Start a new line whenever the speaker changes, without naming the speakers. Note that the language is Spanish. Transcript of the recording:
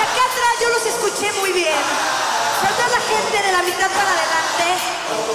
acá atrás yo los escuché muy bien. Falta la gente de la mitad para adelante.